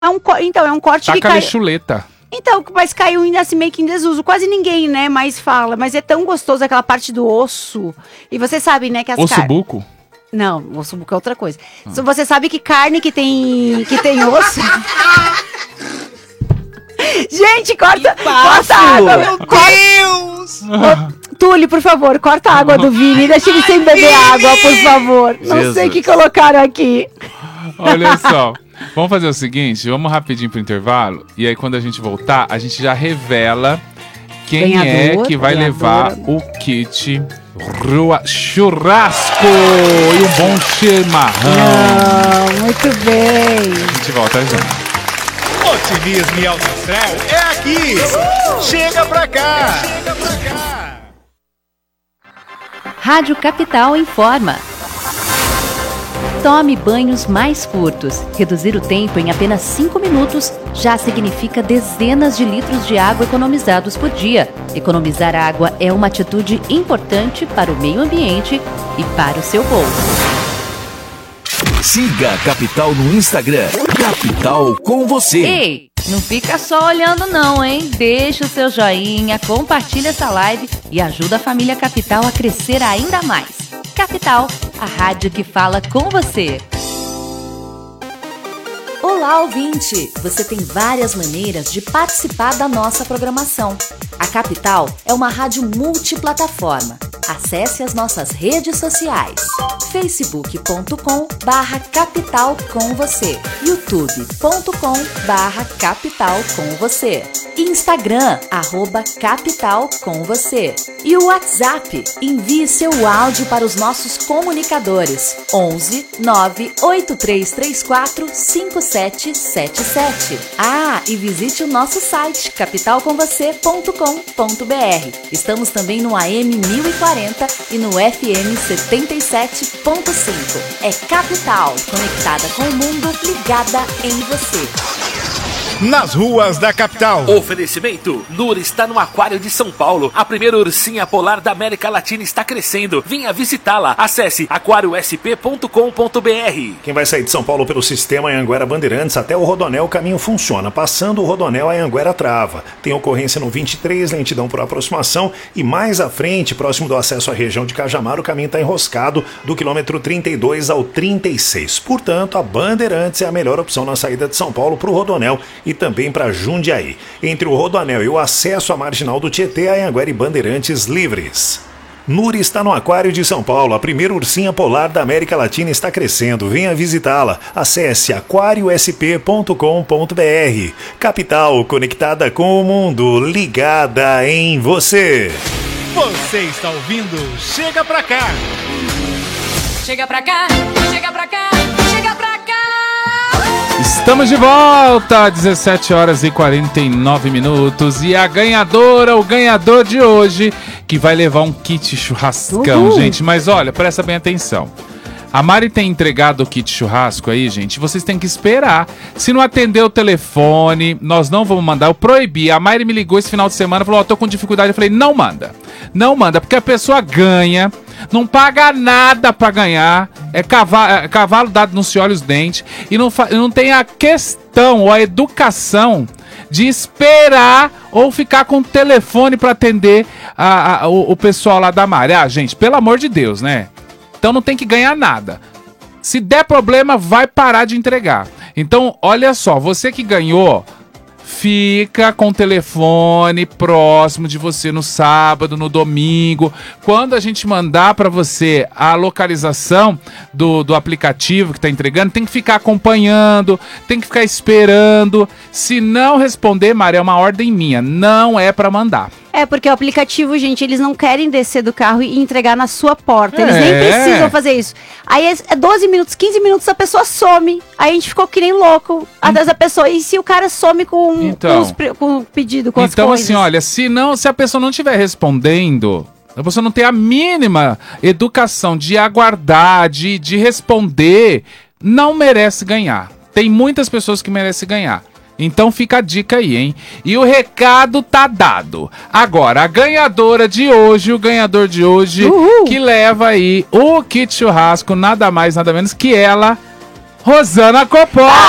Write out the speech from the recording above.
Então, é um corte Taca que cai... chuleta. Então, mas caiu ainda assim meio que em desuso. Quase ninguém, né, mais fala. Mas é tão gostoso aquela parte do osso. E você sabe, né, que as Osso buco? Não, osso buco é outra coisa. Você sabe que carne que tem osso... Gente, corta a água. Meu Deus! Túlio, por favor, corta a água do Vini. Deixa ele sem beber água, por favor. Não sei o que colocaram aqui. Olha só. Vamos fazer o seguinte, vamos rapidinho pro intervalo. E aí quando a gente voltar, a gente já revela quem é que vai levar o kit churrasco e um bom chimarrão. Muito bem. A gente volta já. Otimismo e alto astral é aqui. Chega pra cá. Chega pra cá. Rádio Capital informa. Tome banhos mais curtos. Reduzir o tempo em apenas 5 minutos já significa dezenas de litros de água economizados por dia. Economizar água é uma atitude importante para o meio ambiente e para o seu bolso. Siga a Capital no Instagram. Capital com você. Ei, não fica só olhando não, hein? Deixa o seu joinha, compartilha essa live e ajuda a família Capital a crescer ainda mais. Capital, a rádio que fala com você. Olá, ouvinte! Você tem várias maneiras de participar da nossa programação. A Capital é uma rádio multiplataforma. Acesse as nossas redes sociais. facebook.com/capital com você, youtube.com/capital com você, Instagram @capital com você e o WhatsApp. Envie seu áudio para os nossos comunicadores 11 98334 5777. E visite o nosso site capitalcomvocê.com.br. Estamos também no AM 1040 e no FM 77.5. É Capital, conectada com o mundo, ligada em você. Nas ruas da capital. Oferecimento: Lura está no Aquário de São Paulo. A primeira ursinha polar da América Latina está crescendo. Venha visitá-la. Acesse aquariosp.com.br. Quem vai sair de São Paulo pelo sistema Anhanguera Bandeirantes até o Rodonel, o caminho funciona. Passando o Rodonel, a Anhanguera trava. Tem ocorrência no 23, lentidão por aproximação. E mais à frente, próximo do acesso à região de Cajamar, o caminho está enroscado do quilômetro 32 ao 36. Portanto, a Bandeirantes é a melhor opção na saída de São Paulo para o Rodonel e também para Jundiaí. Entre o Rodoanel e o acesso à Marginal do Tietê, a Anhanguera e Bandeirantes livres. Nuri está no Aquário de São Paulo. A primeira ursinha polar da América Latina está crescendo. Venha visitá-la. Acesse aquariosp.com.br. Capital, conectada com o mundo, ligada em você. Você está ouvindo Chega Pra Cá. Chega pra cá, chega pra cá, chega pra cá. Estamos de volta, 17 horas e 49 minutos. E a ganhadora, o ganhador de hoje, que vai levar um kit churrascão, gente. Mas olha, presta bem atenção. A Mari tem entregado o kit churrasco aí, gente. Vocês têm que esperar. Se não atender o telefone, nós não vamos mandar. Eu proibi. A Mari me ligou esse final de semana e falou: tô com dificuldade. Eu falei: não manda. Não manda, porque a pessoa ganha, não paga nada pra ganhar. É cavalo dado não se olha os dentes. E não tem a questão ou a educação de esperar ou ficar com o telefone pra atender o pessoal lá da Mari. Gente, pelo amor de Deus, né? Então não tem que ganhar nada. Se der problema, vai parar de entregar. Então, olha só, você que ganhou, fica com o telefone próximo de você no sábado, no domingo. Quando a gente mandar para você a localização do aplicativo que está entregando, tem que ficar acompanhando, tem que ficar esperando. Se não responder, Maria, é uma ordem minha, não é para mandar. É, porque o aplicativo, gente, eles não querem descer do carro e entregar na sua porta. Eles nem precisam fazer isso. Aí é 12 minutos, 15 minutos, a pessoa some. Aí a gente ficou que nem louco atrás da pessoa. E se o cara some com o pedido, com as coisas? Então, assim, olha, se a pessoa não estiver respondendo, a pessoa não tem a mínima educação de aguardar, de responder, não merece ganhar. Tem muitas pessoas que merecem ganhar. Então fica a dica aí, hein? E o recado tá dado. Agora, a ganhadora de hoje, o ganhador de hoje, que leva aí o kit churrasco, nada mais, nada menos que ela, Rosana Coppola!